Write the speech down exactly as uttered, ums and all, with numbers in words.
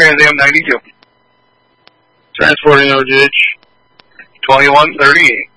Trans Am ninety-two. Transporting O G H. twenty-one thirty-eight.